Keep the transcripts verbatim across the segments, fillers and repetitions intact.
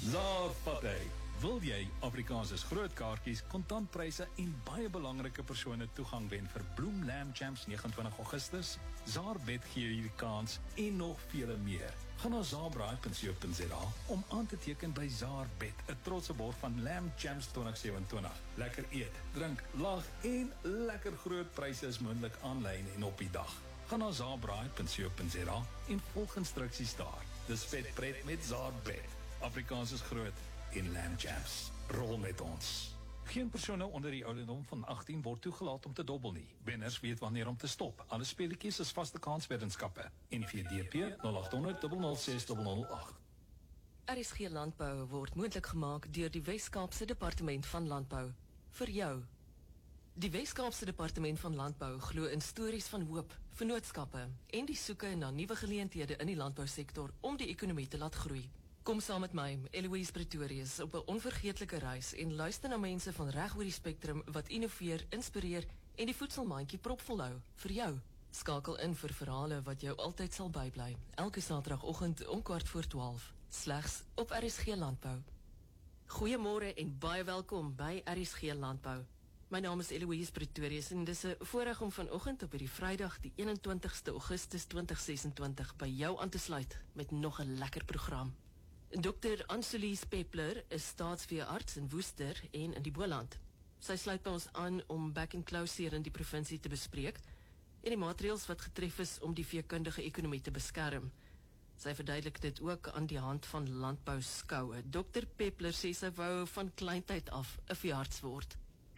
Zaadpatty. Wil jy Afrikaanse groot kaartjies, kontantpryse en baie belangrike persone toegang wen vir Bloem Lamb Champs negenentwintig Augustus? Zaarbet gee jy die kans en nog vele meer. Ga na zabraai punt co punt za om aan te teken by Zaarbet, 'n trotse borg van Lamb Champs twintig sewentwintig. Lekker eet, drink, lag en lekker groot pryse is moontlik aanlyn en op die dag. Ga na zabraai punt co punt za en volg instruksies daar. Dis vet pret met Zaarbet. Afrikaans is groot en Lamb Champs. Rol met ons. Geen persone onder die ouderdom van agttien word toegelaat om te dobbel nie. Wenners weet wanneer om te stop. Alle speletjies is vaste kansweddenskappe. N V D P nul agt honderd nul nul ses nul nul agt. R S G Landbou word moontlik gemaak deur die Wes-Kaapse Departement van Landbou. Vir jou. Die Wes-Kaapse Departement van Landbou glo in stories van hoop, vennootskappe en die soeke na nuwe geleenthede in die landbousektor om die ekonomie te laat groei. Kom saam met my, Eloise Pretorius, op 'n onvergeetlike reis en luister na mense van reg oor die spektrum wat innoveer, inspireer en die voedselmandjie propvol hou vir jou. Skakel in vir verhale wat jou altyd sal bybly. Elke Saterdagoggend om kwart voor twaalf, slegs op R S G Landbou. Goeiemôre en baie welkom by R S G Landbou. My naam is Eloise Pretorius en dis 'n voorreg om vanoggend op hierdie Vrydag die eenentwintigste Augustus twintig sesentwintig by jou aan te sluit met nog 'n lekker program. Dokter Anselise Peppler is staatsveearts in Woester en in die Boland. Sy sluit by ons aan om back and close hier in die provinsie te bespreek en die maatreëls wat getref is om die veekundige ekonomie te beskerm. Sy verduidelik dit ook aan die hand van landbouskoue. Dokter Peppler sê sy wou van kleintyd af 'n veearts word.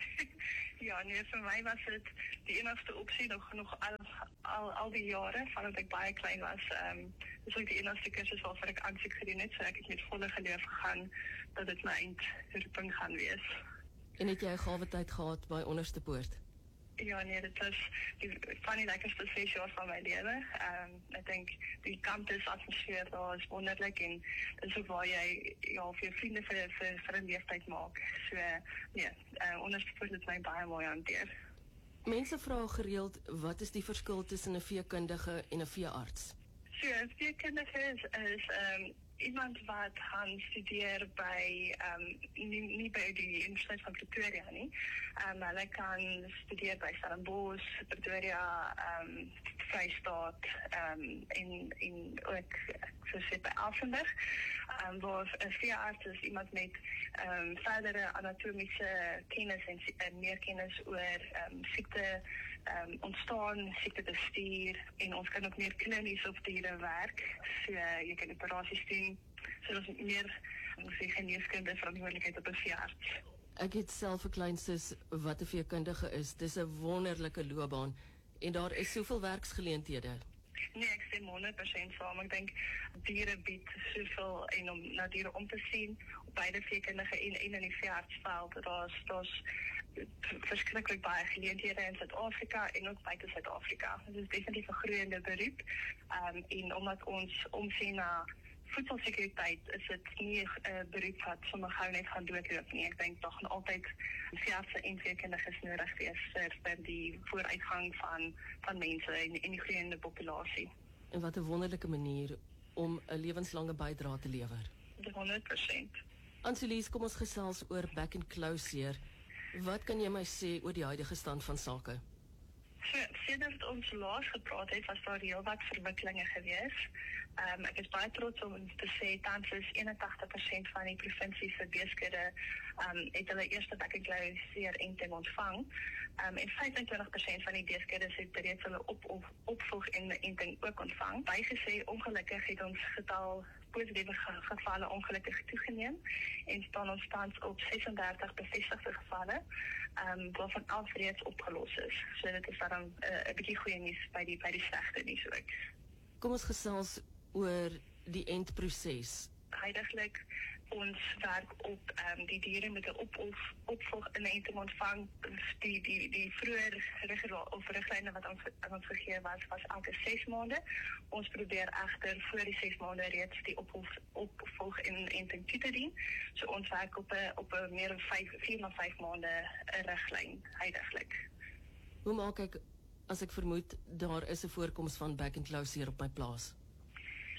Ja, nee, vir my was dit die enigste opsie nog, nog al, al, al die jare, vandat ek baie klein was. Um, dis ook die enigste kursus waarvoor ek aansoek gedoen het, so ek het met volle geloof gegaan dat dit my eindroeping gaan wees. En het jy 'n gawe tyd gehad by Onderste Poort? Ja, nee, dit was die, van die lekkerste ses jaar van my lewe. Um, ek dink die campus atmosfeer daar is wonderlik en dit is ook waar jy ja, vir jou vriende vir, vir, vir een leeftijd maak. So, nee, uh, Onderste Poort het my baie mooi hanteer. Mense vra gereeld, wat is die verskil tussen 'n veekundige en 'n veearts? So, 'n veekundige is, is um, iemand wat gaan studeer by, um, nie, nie by die Universiteit van Pretoria nie. Um, hulle kan studeer by Stellenbosch, Pretoria, um, Vrystaat, um, en, en ook, soos sê, by Elsenburg. Um, waar 'n veearts is iemand met um, verdere anatomiese kennis en, en meer kennis oor um, siekte um, ontstaan, siekte bestuur, en ons kan ook meer klinies op diere werk. So, uh, jy kan operasies doen. So dat is meer sê, geneeskunde verantwoordelikheid op 'n veearts. Ek het self 'n kleinsus wat 'n veekundige is. Dis 'n wonderlike loopbaan en daar is soveel werksgeleenthede. Nee, ek stem honderd persent saam. Ek dink diere bied soveel en om na diere om te sien op beide veekundige en, en in die veeartsveld. Daar's daar's verskriklik baie geleenthede in Suid-Afrika en ook buite Suid-Afrika. Dit is definitief 'n groeiende beroep. Um, en omdat ons omsien na voedselsekuriteit, is dit nie 'n uh, beroep wat sommer gou net gaan doodloop nie. Ek dink daar gaan altyd veeartse en veekundiges nodig wees vir, vir die vooruitgang van, van mense en, en die groeiende populasie. En wat 'n wonderlike manier om 'n lewenslange bydrae te lewer. honderd persent. Anselise, kom ons gesels oor back and close hier. Wat kan jy my sê oor die huidige stand van sake? So, sedert ons laas gepraat het, was daar heel wat verwikkelinge gewees. Um, ek is baie trots om te sê, tans is eenentagtig persent van die provinsie se beeskudde um, het hulle eerste back and close enting ontvang. Um, en vyfentwintig persent van die beeskuddes het reeds hulle op, op, opvolg en enting ook ontvang. Bygesê, ongelukkig het ons getal positiewe gevalle ongelukkig toegeneem en staan ons tans op sesendertig bevestigde gevalle, um, waarvan elf reeds opgelos is. So dit is dan 'n uh, bietjie goeie nuus by die by die slegte nuus ook. Kom ons gesels oor die endproses. Huidiglik ons werk op um, die diere met 'n op, op, opvolg inenting ontvang. Die die die vroeër riglyne of riglyne wat ons aan ons gegee was was elke ses maande. Ons probeer egter voor die ses maande reeds die opvolg opvolg inenting toe te dien. So ons werk op 'n op 'n meer as vyf vier na vyf maande 'n riglyn huidiglik. Hoe maak ek as ek vermoed daar is 'n voorkoms van back and close hier op my plaas?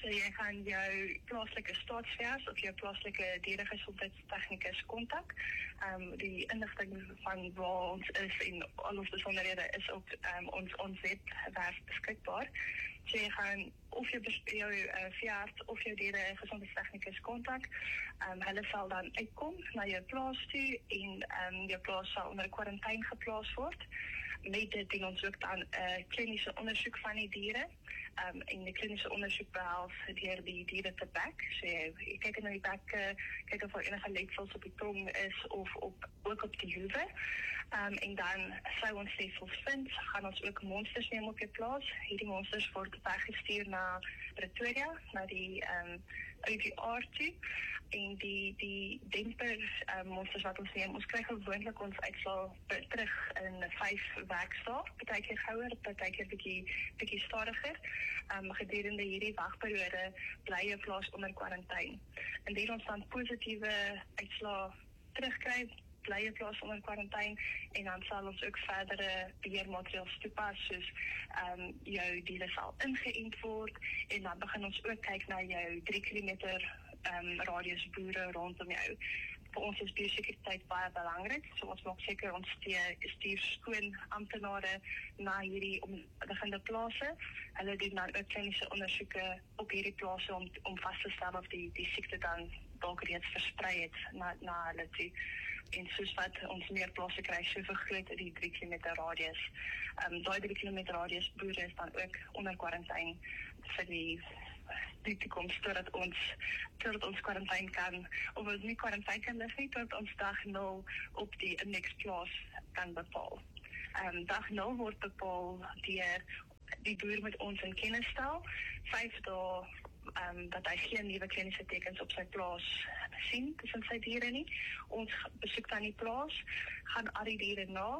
So jy gaan jou plaaslike staatsveearts of jou plaaslike dieregesondheidstegnikus kontak. Um, die inligting van waar ons is en al ons besonderhede is op um, ons, ons webwerf beskikbaar. So jy gaan of jou, jou uh, veearts of jou dieregesondheidstechnicus kontak. Um, hulle sal dan uitkom na jou plaas toe en um, jou plaas sal onder kwarantyne geplaas word. Met dit doen ons ook dan 'n uh, kliniese ondersoek van die diere. Um, en die kliniese ondersoek behels deur die diere te bek. So jy, jy kyk in die bek, uh, kyk of er enige letsels op die tong is of op, ook op die hoewe. Um, en dan sou ons letsels vind, gaan ons ook monsters neem op jou plaas. Hierdie monsters word weggestuur na Pretoria, na die um, O V R toe. En die, die demper um, monsters wat ons neem, ons kry gewoonlik ons uitslae terug in vyf werkdae, partykeer gouer, partykeer bietjie bietjie stadiger. Um, gedurende hierdie wagperiode bly jou plaas onder kwarantyne. Indien ons dan positiewe uitslae terugkry, bly jou plaas onder kwarantyne en dan sal ons ook verdere beheermaatreëls toepas, soos um, jou diere sal ingeënt word en dan begin ons ook kyk na jou drie kilometer um, radius boere rondom jou. Vir ons is biosekuriteit baie belangrik, so ons maak seker ons stuur skoon amptenare na hierdie omliggende plase. Hulle doen dan ook kliniese ondersoeke op hierdie plase om, om vas te stel of die, die siekte dan dalk reeds versprei het na, na hulle toe. En soos wat ons meer plase kry, so vergroot die drie kilometer radius. Um, daai drie kilometer radius boere is dan ook onder kwarantyne vir die die toekoms, totdat ons totdat ons kwarantyne kan, of ons nie kwarantyne kan lig nie, totdat ons dag nul op die indeksplaas kan bepaal. Um, dag nul word bepaal deur die boer met ons in kennis stel, vyf dae um, dat hy geen nuwe kliniese tekens op sy plaas sien tussen sy diere nie. Ons besoek dan die plaas, gaan al die diere na,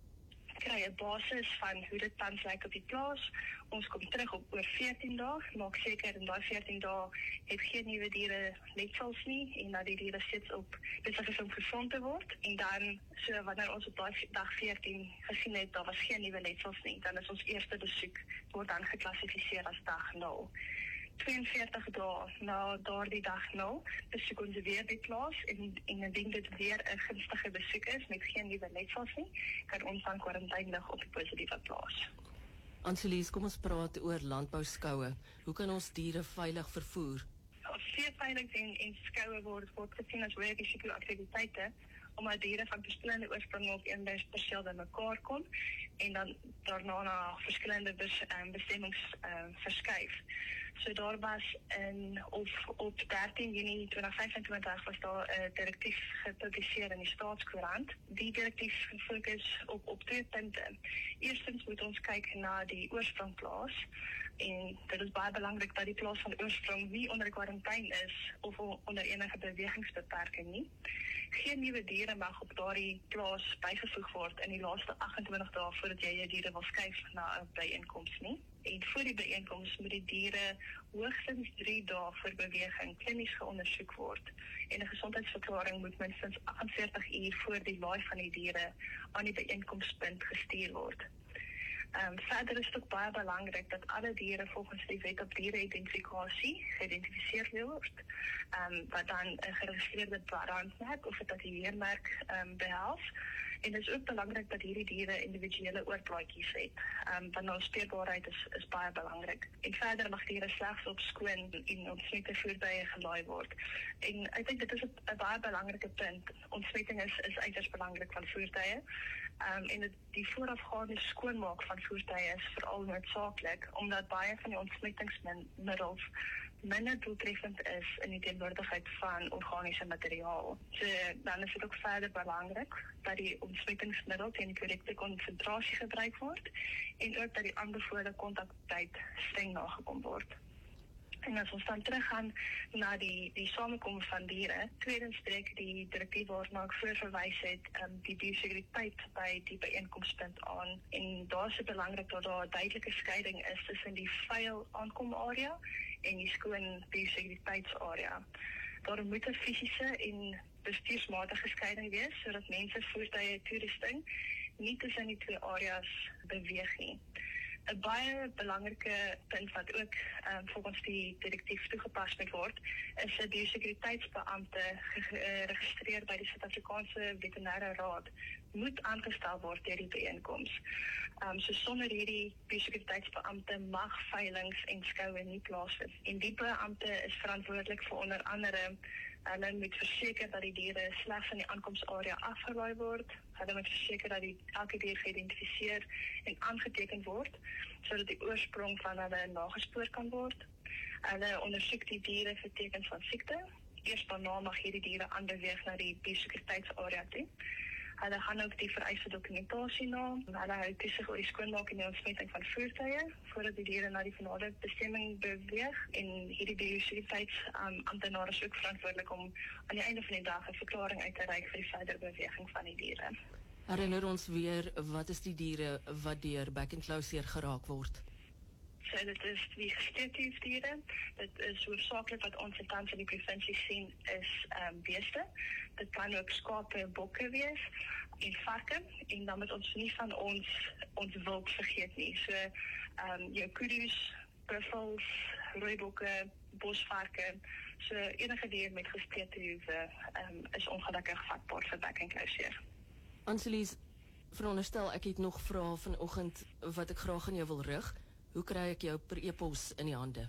kry 'n basis van hoe dit tans lyk op die plaas. Ons kom terug op oor veertien dae, maak seker in daai veertien dae het geen nuwe diere letsels nie en dat die diere steeds op besig is om gesond te word. En dan, so wanneer ons op daai dag veertien gesien het, daar was geen nuwe letsels nie, dan is ons eerste besoek word dan geklassifiseer as dag nul. tweeënveertig dae na daardie dag nul besoek ons weer die plaas en, en indien dit weer 'n gunstige besoek is met geen nuwe letsels nie, kan ons dan kwarantyne lig op die positiewe plaas. Anselies, kom ons praat oor landbouskoue. Hoe kan ons diere veilig vervoer? Veeveilig en, en skoue word, word gesien as hoë risiko aktiwiteite, omdat diere van verskillende oorsprong op een perseel by mekaar kom en dan daarna na verskillende bes, um, bestemmings um, verskuif. So daar was in of op dertien Junie tweeduisend vyfentwintig was daar 'n uh, direktief gepubliseer in die Staatskoerant. Die direktief fokus op op twee punte. Eerstens moet ons kyk na die oorsprongplaas en dit is baie belangrik dat die plaas van oorsprong nie onder kwarantyne is of onder enige bewegingsbeperking nie. Geen nuwe diere mag op daardie plaas bygevoeg word in die laaste agt-en-twintig dae voordat jy jou diere wil skuif na 'n byeenkoms nie. En voor die byeenkoms moet die diere hoogstens drie dae voor beweging klinies geondersoek word. En 'n gesondheidsverklaring moet minstens agt en veertig uur voor die laai van die diere aan die byeenkomspunt gestuur word. Um, verder is het ook baie belangrik dat alle diere volgens die wet op diereidentifikasie geïdentifiseer word, um, wat dan 'n geregistreerde brandmerk of 'n tatoeëermerk um, behels. En het is ook belangrijk dat hierdie diere individuele oorplaatjies het, um, want nou speelbaarheid is, is baie belangrik. En verder mag diere slegs op skoon en ontsmette voertuie gelaai word. En ek dink dit is 'n baie belangrike punt. Ontsmetting is, is uiters belangrik van voertuie. Um, en het, die voorafgaande skoonmaak van voertuie is veral noodsaaklik, omdat baie van die ontsmettingsmiddels minder doeltreffend is in die teenwoordigheid van organiese materiaal. So, dan is dit ook verder belangrik dat die ontsmettingsmiddel teen die korrekte konsentrasie gebruik word en ook dat die aanbevole kontaktyd streng nagekom word. En as ons dan teruggaan na die, die samekom van diere, tweedens spreek die direktief waarna ek voorverwys het, um, die biosekuriteit by die byeenkomspunt aan. En daar is het belangrik dat daar 'n duidelike skeiding is tussen die vuil aankomarea en die skoon biosekuriteitsarea. Daar moet 'n fisiese en bestuursmatige skeiding wees, sodat mense, voertuie, toerusting nie tussen die twee areas beweeg nie. 'n baie belangrike punt wat ook um, volgens die direktief toegepas moet word, is 'n biosekuriteitsbeampte geregistreer by die Suid-Afrikaanse Veterinêre Raad moet aangestel word deur die byeenkoms. Um, so sonder hierdie biosekuriteitsbeampte mag veilings en skoue nie plaasvind. En die beampte is verantwoordelik vir onder andere hulle moet verseker dat die diere slegs in die aankomsarea afgelaai word. Hulle moet verseker dat die elke dier geïdentifiseer en aangeteken word, sodat die oorsprong van hulle nagespoor kan word. Hulle ondersoek die diere vir tekens van siekte. Eers daarna mag hierdie diere aanbeweeg na die biosekuriteitsarea toe. Hulle gaan ook die vereiste dokumentasie na. Hulle hou toesig oor die skoonmaking en ontsmetting van voertuie voordat die diere na die finale bestemming beweeg. En hierdie biosekuriteitsamptenaar is ook verantwoordelik om aan die einde van die dag 'n verklaring uit te reik vir die verdere beweging van die diere. Herinner ons weer, wat is die diere wat deur back and closure geraak word? So dit is die gesteurdiere. Dit is hoofsaaklik wat ons tans in die provinsie sien is um, beeste. Dit kan ook skape, bokke wees en varke. En dan moet ons nie van ons ons wild vergeet nie. So um, jou kuddes, buffels, rooibokke, bosvarke. So enige dier met gesteurdiere um, is ongelukkig vatbaar vir back and closure. Anselies, veronderstel ek het nog vrae vanoggend wat ek graag aan jou wil rig. Hoe kry ek jou per e-pos in die hande?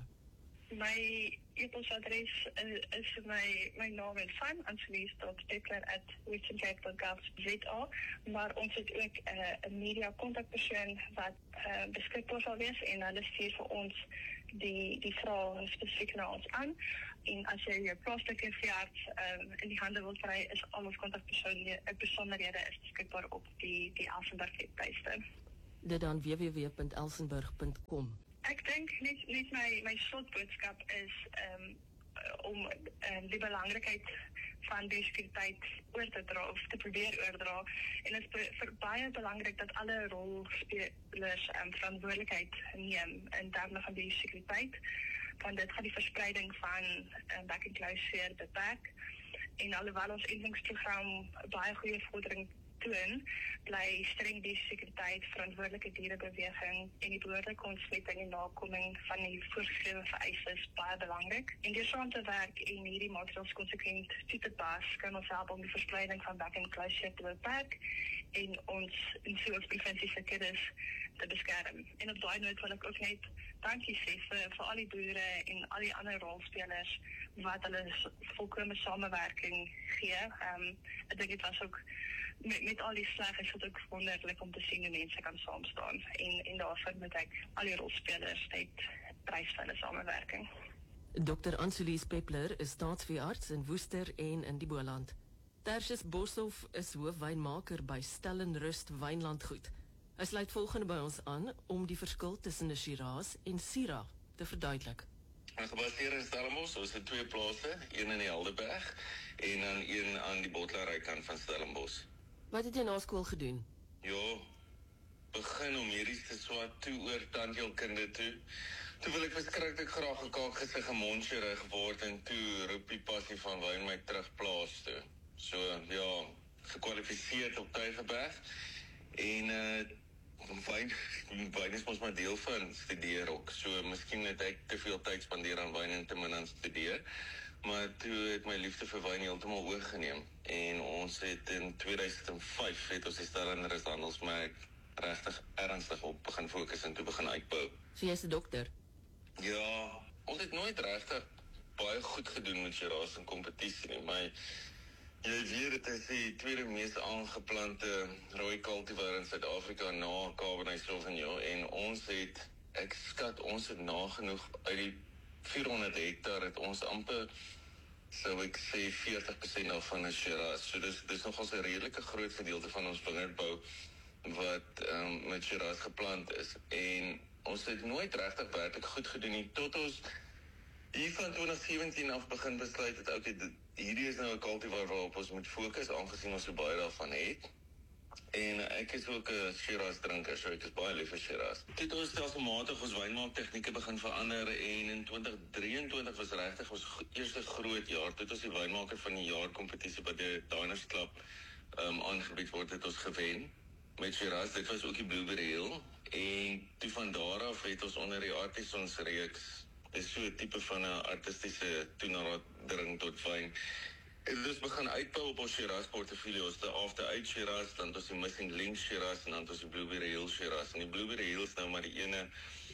My e-posadres is, is my, my naam en van, anselies dot peppler at western cape dot gov dot z a, maar ons het ook 'n uh, media kontakpersoon wat uh, beskikbaar sal wees en hulle stuur vir ons die, die vrae spesifiek na ons aan. En as jy jou plaaslike veearts um, in die hande wil kry, is al ons kontakpersoonlede is beskikbaar op die, die Elsenburg webtuiste. Dit dan w w w punt elsenburg punt com. Ek dink net, net my, my slotboodskap is um, om um, die belangrikheid van biosekuriteit oor te dra of te probeer oordra. En het is vir baie belangrik dat alle rolspelers um, verantwoordelikheid neem in terme van biosekuriteit, want dit gaan die verspreiding van um, back and closure beperk. En alhoewel ons entingsprogram baie goeie vordering toon, bly streng biosekuriteit, verantwoordelike dierebeweging en die behoorlike ontsmetting en nakoming van die voorgeskrewe vereistes baie belangrik. En deur saam te werk en hierdie maatreëls konsekwent toe te pas, kan ons help om die verspreiding van back and closure te beperk en ons in so ons provinsie se kuddes te beskerm. En op daai noot wil ek ook net dankie sê vir, vir al die boere en al die ander rolspelers wat hulle volkome samewerking gee. Um, ek dink dit was ook Met, met al die slag is het ook wonderlik om te sien hoe mense kan saamstaan. En, en daarvoor moet ek al die rolspelers net prys vir hulle samewerking. dokter Anselies Peppler is staatsveearts in Woester en in die Boland. Tertius Boshoff is hoofwynmaker by Stellenrust Wynlandgoed. Hy sluit volgende by ons aan om die verskil tussen 'n Shiraz en Syrah te verduidelik. En gebaseer in Stellenbosch, ons het twee plase, een in die Helderberg en dan een aan die Bottleryk van Stellenbosch. Wat het jy na skool gedoen? Ja, begin om medies te swat toe oor tandheelkunde toe. Toe wil ek verskriklik graag 'n kaakgesige mondchirurg word en toe roep die passie van wyn my terug plaas toe. So ja, gekwalifiseerd op Tygerberg en uh, wyn, wyn is mos maar deel van studeer ook. So miskien het ek te veel tyd spandeer aan wyn en te min aan studeer. Maar toe het my liefde vir wyn heeltemal oorgeneem en ons het in tweeduisend vyf het ons die Stellenrust handelsmerk regtig ernstig op begin fokus en toe begin uitbou. So jy is 'n dokter? Ja, ons het nooit regtig baie goed gedoen met Shiraz in kompetisie nie, maar jy weet dit is die tweede mees aangeplante rooi cultivar in Suid-Afrika na Cabernet Sauvignon en ons het, ek skat ons het nagenoeg uit die vierhonderd hektar het ons amper, sou ek sê veertig persent daarvan is Shiraz. So dis, dis nogals 'n redelike groot gedeelte van ons wingerdbou wat um, met Shiraz geplant is. En ons het nooit regtig werklik goed gedoen nie, tot ons hier van twintig sewentien af begin besluit het, okay, hierdie is nou 'n cultivar waarop ons moet fokus, aangesien ons so baie daarvan het. En ek is ook 'n Shiraz drinker, so ek is baie lief vir Shiraz. Toe het ons stelselmatig ons wynmaaktegnieke begin verander en in twintig drieëntwintig was regtig ons eerste groot jaar. Toe het ons die wynmaker van die jaar kompetisie by die Diners Club um, aangebied word, het ons gewen. met Shiraz, dit was ook die Blueberry Hill, en toe van daar af het ons onder die Artisans reeks, dit is so 'n tipe van 'n artistiese toenadering tot wyn, en dus begin uitbou op ons Shiraz portefeuille, ons de After Eight Shiraz, dan het ons die Missing Link Shiraz, en dan het ons die Blueberry Hill Shiraz, en die Blueberry Hill is nou maar die ene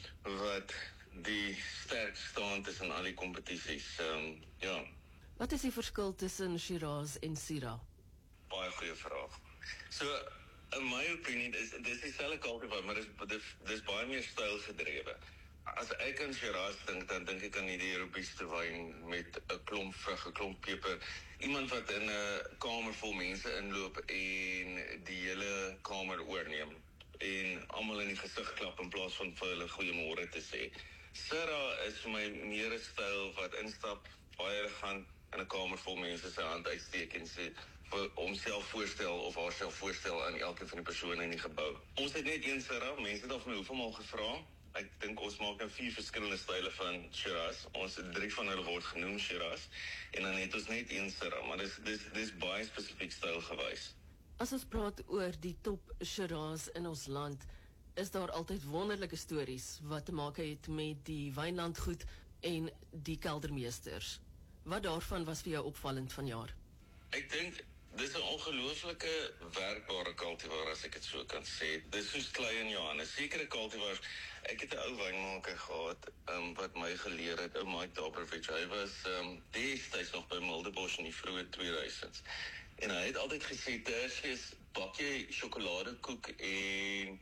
wat die sterk staan tussen al die kompetisies, um, ja. Wat is die verskil tussen Shiraz en Syrah? Baie goeie vraag. So, in my opinie, is, dis dieselfde cultivar, maar dis, dis, dis baie meer styl gedrewe. As ek aan Shiraz dink, dan dink ek aan die Europese wyn met 'n klomp vrug, 'n klomp peper. Iemand wat in 'n kamer vol mense inloop en die hele kamer oorneem en almal in die gesig klap in plaas van vir hulle goeiemôre te sê. Syrah is vir my meer 'n styl wat instap, baie elegant in 'n kamer vol mense sy hand uitsteek en sê vir homself voorstel of haarself voorstel aan elke van die persone in die gebou. Ons het net een Syrah, mense het al vir my hoeveel maal gevra. Ek dink ons maak nou vier verskillende style van Shiraz. Ons het drie van hulle word genoem Shiraz en dan het ons net een Syrah, maar dis dis dis baie spesifiek styl gewys. As ons praat oor die top Shiraz in ons land, is daar altyd wonderlike stories wat te maak het met die wynlandgoed en die keldermeesters. Wat daarvan was vir jou opvallend vanjaar? Ek dink dis 'n ongelooflike werkbare cultivar, as ek dit so kan sê. Dis soos klei in Johannes. Sekere cultivars, ek het 'n ou wynmaker gehad, um, wat my geleer het, ou Mike Dabrovich. Hy was um, destyds nog by Mildebosch in die vroeë tweeduisends. En hy het altyd gesê, Tertius, bak jy sjokoladekoek en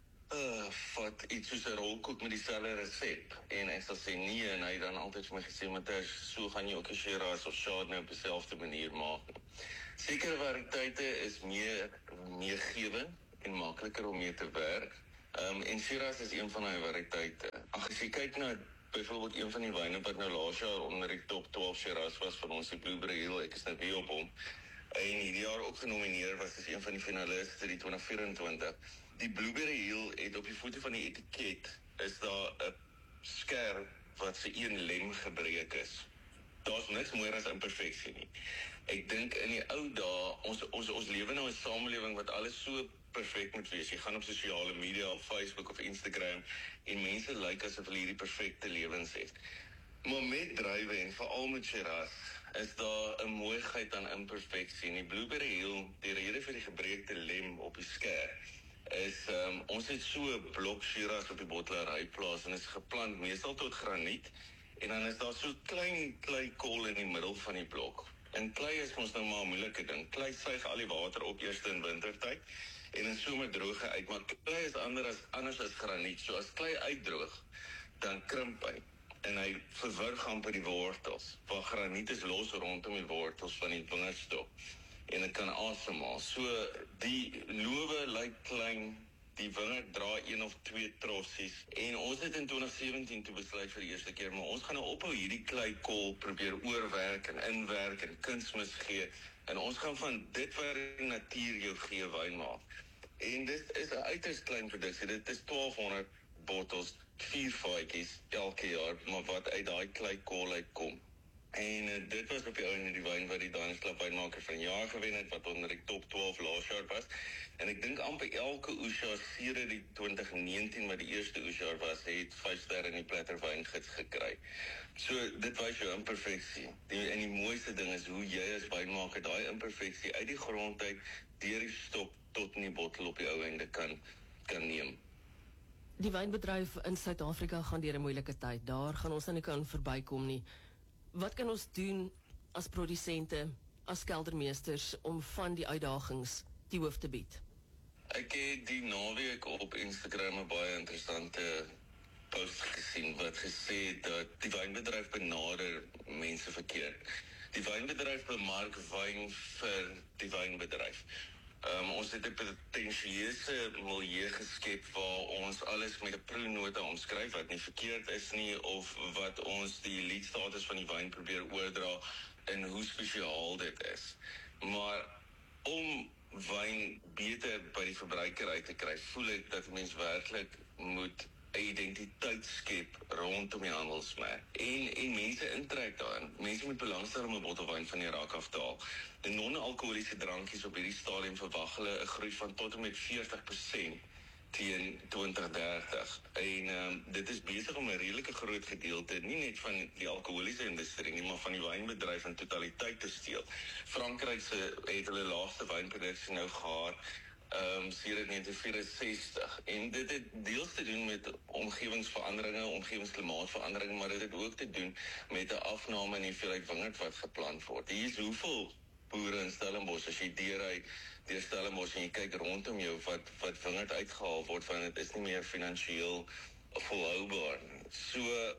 uh, vat iets soos 'n rolkoek met dieselfde resep. En ek sal sê nee, en hy het dan altyd vir my gesê, Matthys, so gaan jy ook 'n Shiraz of Chardonnay op dieselfde manier maak. Sekere variëteite is meer meegewend en makliker om mee te werk. Um, en Shiraz is een van die variëteite. Ag, as jy kyk na byvoorbeeld een van die wyne wat nou laas jaar onder die top twaalf Shiraz was van ons, die Blueberry Hill, ek is nou weer op hom, en hierdie jaar ook genomineer was as een van die finaliste die twintig vyf-en-twintig. Die Blueberry Hill het op die voete van die etiket is daar 'n skerp wat vir een lem gebreek is. Daar's niks mooier as imperfeksie nie. Ek dink in die ou dae, ons ons ons lewe nou in 'n samelewing wat alles so perfek moet wees. Jy gaan op sosiale media, op Facebook of Instagram en mense lyk asof hulle hierdie perfekte lewens het. Maar met druiwe en veral met Shiraz is daar 'n mooiheid aan imperfeksie. En die Blueberry Hill, die rede vir die gebreekte lem op die skerp is um, ons het so 'n blok Shiraz op die bottelary plaas en is geplant meestal tot graniet en dan is daar so klein kleikol in die middel van die blok. En klei is ons nou maar 'n moeilike ding. Klei suig al die water op eers in wintertyd en in somer droog hy uit, maar klei is anders as anders as graniet. So as klei uitdroog, dan krimp hy en hy verwrig amper die wortels. Waar graniet is los rondom die wortels van die wingerdstok en dit kan asemhaal. So die lowe lyk klein, die wingerd dra een of twee trossies en ons het in twintig sewentien toe besluit vir die eerste keer, maar ons gaan nou ophou hierdie kleikol probeer oorwerk en inwerk en kunsmis gee en ons gaan van dit wat die natuur jou gee wyn maak. En dit is 'n uiters klein produksie, dit is twaalfhonderd bottels, vier vaatjies elke jaar, maar wat uit daai kleikol uitkom. En uh, dit was op die ouene die wyn wat die Danes Club wynmaker van die jaar gewen het, wat onder die top twaalf laas jaar was. En ek dink amper elke oesjaar sedert die twintig negentien wat die eerste oesjaar was, het vyf sterre in die Platter wyngids gekry. So dit was jou imperfeksie. Die, en die mooiste ding is hoe jy as wynmaker daai imperfeksie uit die grond uit deur die stop tot in die bottel op die ou einde kan kan neem. Die wynbedryf in Suid-Afrika gaan deur 'n moeilike tyd. Daar gaan ons nou nie kan verbykom nie. Wat kan ons doen as produsente, as keldermeesters om van die uitdagings die hoof te bied? Ek het die naweek op Instagram 'n baie interessante post gesien wat gesê het dat die wynbedryf benader mense verkeerd. Die wynbedryf bemark wyn vir die wynbedryf. Um, ons het 'n potensieuse milieu geskep waar ons alles met 'n proenota omskryf wat nie verkeerd is nie of wat ons die elite status van die wyn probeer oordra en hoe spesiaal dit is. Maar om wyn beter by die verbruiker uit te kry, voel ek dat mens werklik moet 'n identiteit skep rondom die handelsmerk en en mense intrek daarin. Mense moet belangstel om 'n bottel wyn van die rak af te haal. Die non-alkoholiese drankies op hierdie stadium verwag hulle 'n groei van tot en met veertig persent teen twintig dertig. En um, dit is besig om 'n redelike groot gedeelte nie net van die alkoholiese industrie nie, maar van die wynbedryf in totaliteit te steel. Frankryk se het hulle laagste wynproduksie nou gehad Um, sedert negentien vyf-en-sestig en dit het deels te doen met omgewingsveranderinge, omgewingsklimaatveranderinge, maar dit het ook te doen met 'n afname in die hoeveelheid wingerd wat geplant word. Hier is hoeveel boere in Stellenbosch, as jy deurry deur Stellenbosch en jy kyk rondom jou wat wat wingerd uitgehaal word, want dit is nie meer finansiëel volhoubaar. So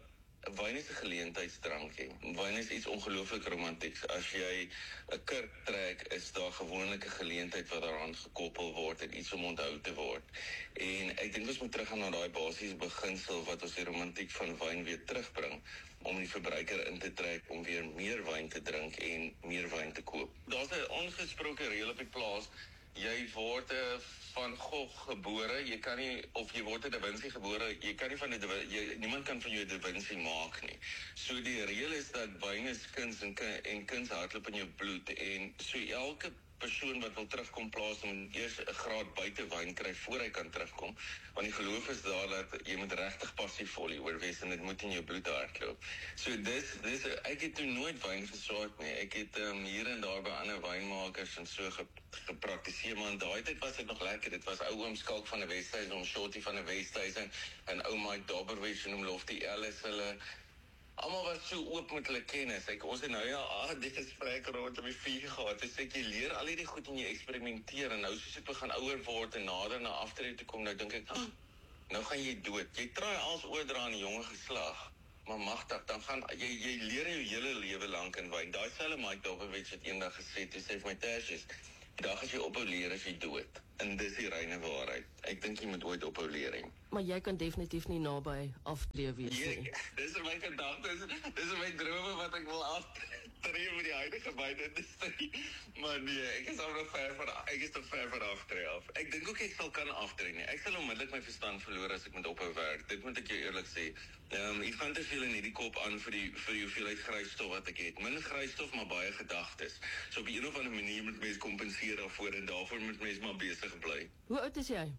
wyn is 'n geleentheidsdrankie. Wyn is iets ongelooflik romantieks. As jy 'n kurk trek, is daar gewoonlik 'n geleentheid wat daaraan gekoppel word en iets om onthou te word. En ek dink ons moet teruggaan na daai basiese beginsel wat ons die romantiek van wyn weer terugbring, om die verbruiker in te trek om weer meer wyn te drink en meer wyn te koop. Daar's 'n ongesproke reël op die plaas. Jy word uh, van Gogh gebore, jy kan nie, of jy word 'n Da Vinci gebore, jy kan nie van 'n jy, niemand kan van jou 'n Da Vinci maak nie. So die reël is dat wyn is kuns en, en kuns hardloop in jou bloed, en so elke persoon wat wil terugkom plaas moet eers 'n graad buite wyn kry voor hy kan terugkom, want die geloof is daar dat jy moet regtig passievol hieroor wees en dit moet in jou bloed hardloop. So dis dis ek het toe nooit wyn geswaat nie. Ek het um, hier en daar by ander wynmakers en so ge, gepraktiseer, maar in daai tyd was dit nog lekker. Dit was ou oom Skalk van 'n Westhuizen, oom Shorty van 'n Westhuizen en ou Mike Dobberwich en oom Lofty Ellis, hulle almal was so oop met hulle kennis. Ek ons het nou ja, ah, die gesprek rondom die vuur gehad. Dis ek jy leer al hierdie goed en jy eksperimenteer, en nou soos ek begin ouer word en nader na aftrede toe kom, nou dink ek, ah, nou gaan jy dood. Jy try als oordra aan die jonge geslag, maar magtig, dan gaan jy jy leer jou hele lewe lank in wyn. Daai selfe Mike Dobberwich het eendag gesê, toe sê vir my Tertius, die dag as jy ophou leer as jy dood. En dis die reine waarheid. Ek dink jy moet ooit ophou leer. Maar jy kan definitief nie naby aftree wees nie. Ja, dis my gedagtes, dis my drome wat ek wil aftree met die huidige wynindustrie. Maar nee, ek is al nog ver van ek is nog ver van aftree af. Ek dink ook ek sal kan aftree nie. Ek sal onmiddellik my verstand verloor as ek moet ophou werk. Dit moet ek jou eerlik sê. Ehm um, ek gaan te veel in hierdie kop aan vir die vir die hoeveelheid grysstof wat ek het. Min grysstof, maar baie gedagtes. So op 'n of ander manier moet mens kompenseer daarvoor, en daarvoor moet mens maar besig bly. Hoe oud is jy?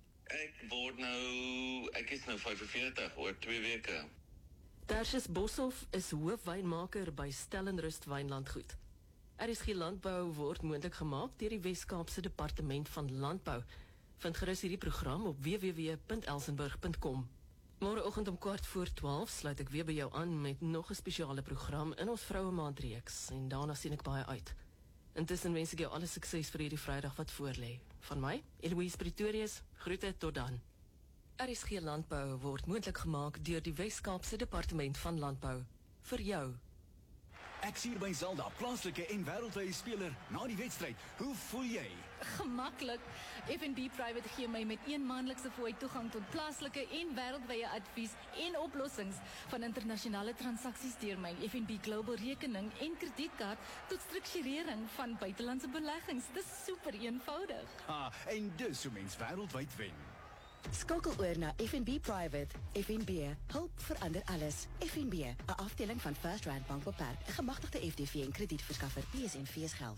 Ek word nou, ek is nou vyf-en-veertig oor twee weke. Tertius Boshoff is hoofwynmaker by Stellenrust Wynlandgoed. R S G Landbou word moontlik gemaak deur die Wes-Kaapse Departement van Landbou. Vind gerus hierdie program op w w w punt elsenburg punt com. Môreoggend om kwart voor twaalf sluit ek weer by jou aan met nog 'n spesiale program in ons Vroue Maand reeks, en daarna sien ek baie uit. Intussen wens ek jou alle sukses vir hierdie Vrydag wat voorlê. Van my, Eloise Pretorius, groete tot dan. R S G Landbou word moontlik gemaak deur die Wes-Kaapse Departement van Landbou. Vir jou. Ek sien by Zelda, plaaslike en wêreldwye speler na die wedstryd. Hoe voel jy? Gemaklik. F en B Private gee my met een maandelikse fooi toegang tot plaaslike en wêreldwye advies en oplossings van internasionale transaksies deur my F en B Global rekening en kredietkaart tot strukturering van buitelandse beleggings. Dis super eenvoudig. Ha, en dus hoe mens wêreldwyd wen. Skakel oor na F en B Private. F en B, hulp verander alles. F en B, 'n afdeling van First Rand Bank Beperk, 'n gemagtigde F D V en kredietverskaffer. P S en V S geld.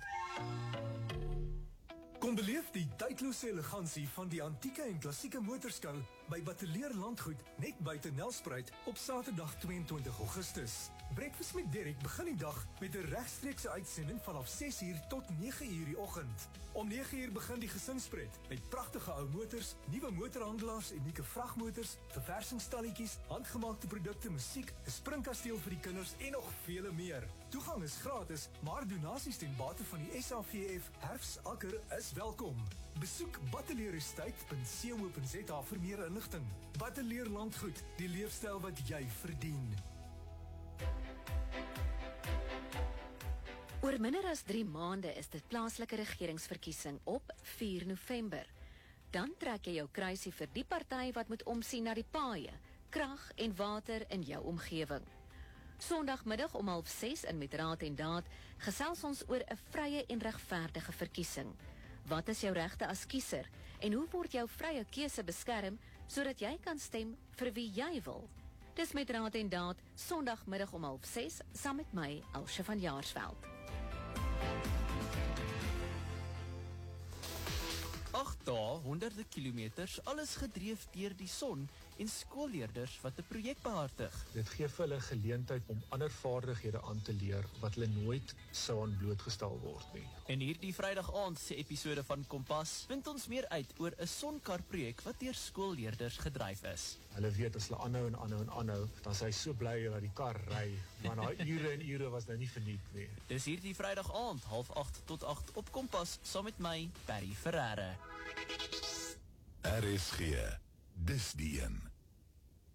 Kom beleef die tydlose elegansie van die antieke en klassieke motorskou by Bateleer Landgoed net buite Nelspruit op Saterdag tweeëntwintig Augustus. Breakfast met Derek begin die dag met 'n regstreekse uitsending vanaf ses uur tot nege uur die oggend. Om nege uur begin die gesinspret met pragtige ou motors, nuwe motorhandelaars, unieke vragmotors, verversingsstalletjies, handgemaakte produkte, musiek, 'n springkasteel vir die kinders en nog vele meer. Toegang is gratis, maar donasies ten bate van die S A V F Herfsakker is welkom. Besoek bateleerestate punt co punt za vir meer inligting. Bateleer Landgoed, die leefstyl wat jy verdien. Oor minder as drie maande is dit plaaslike regeringsverkiesing op vier November. Dan trek jy jou kruisie vir die party wat moet omsien na die paaie, krag en water in jou omgewing. Sondagmiddag om half ses in Met Raad en Daad gesels ons oor 'n vrye en regverdige verkiesing. Wat is jou regte as kiezer en hoe word jou vrye keuse beskerm sodat jy kan stem vir wie jy wil. Dis met Raad en Daad, Sondagmiddag om half ses, saam met my, Elsje van Jaarsveld. Agt dae, honderde kilometers, alles gedreef deur die son en skoolleerders wat 'n projek behartig. Dit gee vir hulle geleentheid om ander vaardighede aan te leer wat hulle nooit sou aan blootgestel word nie. En hierdie Vrydag aand se episode van Kompas vind ons meer uit oor 'n sonkar projek wat deur skoolleerders gedryf is. Hulle weet as hulle aanhou en aanhou en aanhou, dan is hy so bly dat die kar ry, want daai ure en ure was nou nie verniet nie. Dis hierdie Vrydag aand, half agt tot agt op Kompas, saam met my, Barry Ferreira. R S G, dis die een.